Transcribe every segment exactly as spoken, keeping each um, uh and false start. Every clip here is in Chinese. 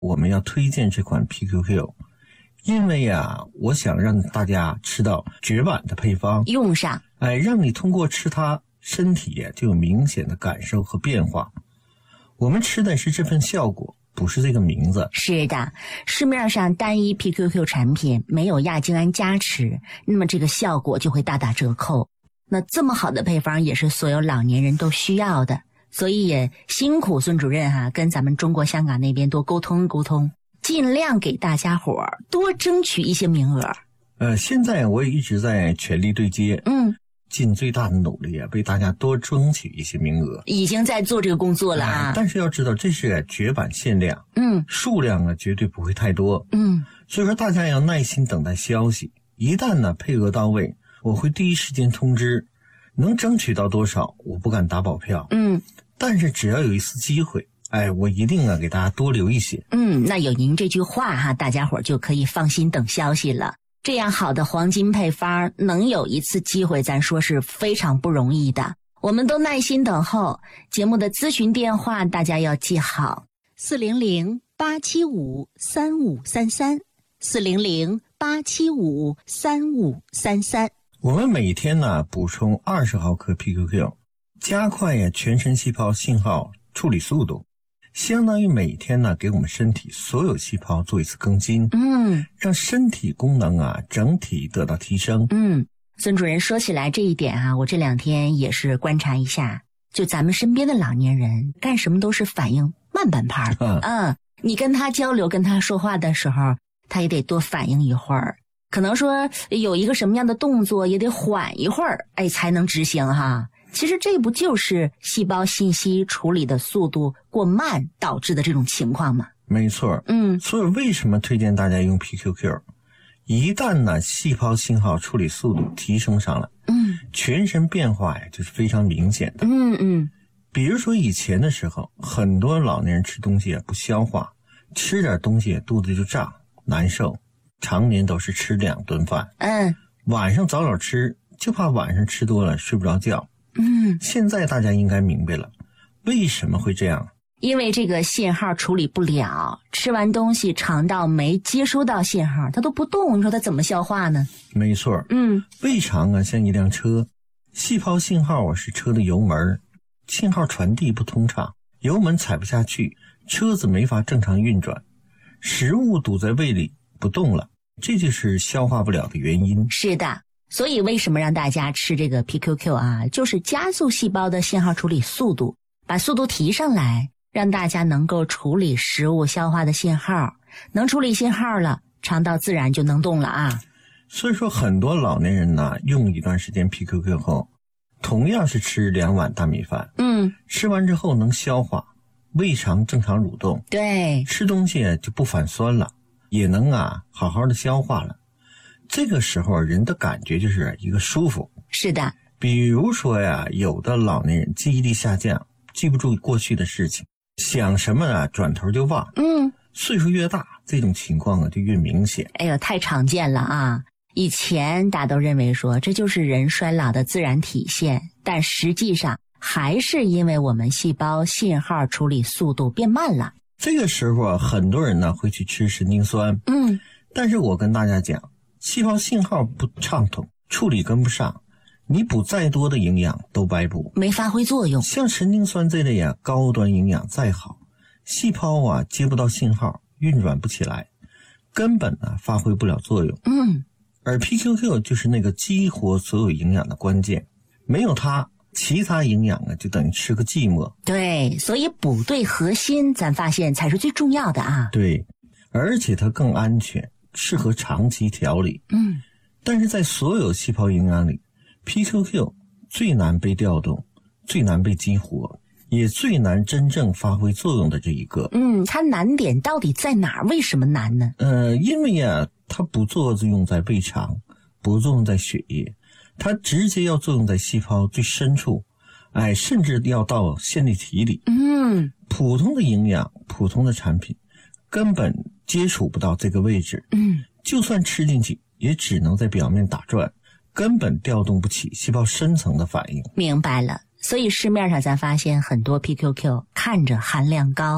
我们要推荐这款 P Q Q， 因为啊，我想让大家吃到绝版的配方， 用上， 哎，让你通过吃它，身体就有明显的感受和变化。我们吃的是这份效果，不是这个名字。 是的，市面上单一 P Q Q 产品没有亚精胺加持，那么这个效果就会大打折扣。那这么好的配方也是所有老年人都需要的，所以也辛苦孙主任哈、啊，跟咱们中国香港那边多沟通沟通，尽量给大家伙儿多争取一些名额。 呃，现在我也一直在全力对接， 嗯， 尽最大的努力啊，为大家多争取一些名额。 已经在做这个工作了啊。 呃、但是要知道，这是绝版限量， 嗯， 数量啊绝对不会太多， 嗯， 所以说大家要耐心等待消息。一旦呢配额到位，我会第一时间通知，能争取到多少我不敢打保票， 嗯， 但是只要有一次机会，哎，我一定啊给大家多留一些。 嗯，那有您这句话哈，大家伙就可以放心等消息了。这样好的黄金配方能有一次机会，咱说是非常不容易的，我们都耐心等候。节目的咨询电话大家要记好，四零零八七五三五三三，四零零八七五三五三三。 我们每天呢补充二十毫克 P Q Q， 加快呀全身细胞信号处理速度，相当于每天呢给我们身体所有细胞做一次更新， 嗯， 让身体功能啊整体得到提升。 嗯，孙主任说起来这一点啊，我这两天也是观察一下，就咱们身边的老年人干什么都是反应慢半拍，嗯、嗯，你跟他交流跟他说话的时候，他也得多反应一会儿，可能说有一个什么样的动作也得缓一会儿，哎，才能执行哈。其实这不就是细胞信息处理的速度过慢导致的这种情况吗？ 没错， 嗯， 所以为什么推荐大家用 P Q Q？ 一旦呢细胞信号处理速度提升上来， 嗯， 全身变化呀就是非常明显的。 嗯嗯， 比如说以前的时候，很多老年人吃东西不消化，吃点东西肚子就胀难受，常年都是吃两顿饭， 嗯， 晚上早早吃，就怕晚上吃多了睡不着觉。 嗯， 现在大家应该明白了，为什么会这样？ 因为这个信号处理不了，吃完东西肠道没接收到信号，它都不动，你说它怎么消化呢？ 没错， 嗯， 胃肠啊像一辆车，细胞信号啊是车的油门，信号传递不通畅，油门踩不下去，车子没法正常运转，食物堵在胃里不动了，这就是消化不了的原因。 是的，所以为什么让大家吃这个 P Q Q 啊，就是加速细胞的信号处理速度，把速度提上来，让大家能够处理食物消化的信号，能处理信号了，肠道自然就能动了啊。 所以说很多老年人呢，用一段时间 P Q Q 后，同样是吃两碗大米饭， 嗯， 吃完之后能消化，胃肠正常蠕动， 对， 吃东西就不反酸了，也能啊好好的消化了。这个时候人的感觉就是一个舒服。 是的， 比如说呀，有的老年人记忆力下降，记不住过去的事情，想什么啊转头就忘， 嗯， 岁数越大这种情况啊就越明显。 哎呦，太常见了啊。以前大家都认为说这就是人衰老的自然体现，但实际上还是因为我们细胞信号处理速度变慢了。 这个时候啊，很多人呢会去吃神经酸， 嗯， 但是我跟大家讲，细胞信号不畅通，处理跟不上，你补再多的营养都白补， 没发挥作用。 像神经酸这类啊，高端营养再好，细胞啊接不到信号，运转不起来，根本呢发挥不了作用。 嗯， 而 P Q Q 就是那个激活所有营养的关键，没有它，其他营养啊就等于吃个寂寞。 对，所以补对核心，咱发现才是最重要的啊。 对，而且它更安全，适合长期调理。 嗯， 但是在所有细胞营养里， P Q Q 最难被调动，最难被激活，也最难真正发挥作用的这一个。 嗯，它难点到底在哪儿？为什么难呢？ 呃，因为呀、啊，它不作用在胃肠，不作用在血液，它直接要作用在细胞最深处，哎，甚至要到线粒体里。 嗯， 普通的营养，普通的产品，根本接触不到这个位置。 嗯， 就算吃进去，也只能在表面打转，根本调动不起细胞深层的反应。 明白了。所以市面上咱发现很多 P Q Q 看着含量高，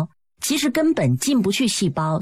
其实根本进不去细胞，